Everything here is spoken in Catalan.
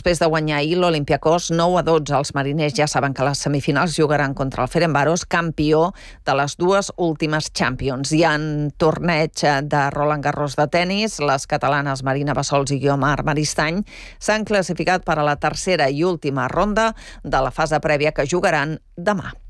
Després de guanyar ahir l'Olympiacos 9-12, els mariners ja saben que les semifinals jugaran contra el Ferencváros, campió de les dues últimes Champions. I en torneig de Roland Garros de tennis, les catalanes Marina Bassols i Guiomar Maristany s'han classificat per a la tercera i última ronda de la fase prèvia que jugaran demà.